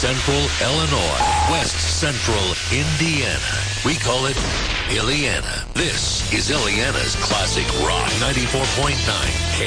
Central Illinois, West Central Indiana. We call it Illiana. This is Illiana's Classic Rock 94.9